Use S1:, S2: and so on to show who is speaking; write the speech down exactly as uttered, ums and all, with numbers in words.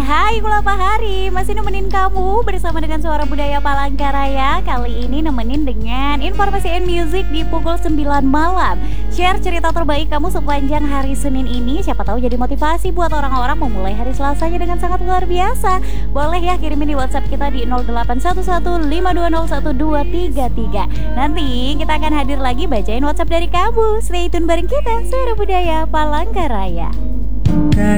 S1: Hai Gula Pahari, masih nemenin kamu bersama dengan Suara Budaya Palangkaraya. Kali ini nemenin dengan informasi and music di pukul sembilan malam. Share cerita terbaik kamu sepanjang hari Senin ini. Siapa tahu jadi motivasi buat orang-orang memulai hari Selasanya dengan sangat luar biasa. Boleh ya kirimin di WhatsApp kita di nol delapan satu satu lima dua nol satu dua tiga tiga. Nanti kita akan hadir lagi bacain WhatsApp dari kamu. Stay tune bareng kita, Suara Budaya Palangkaraya.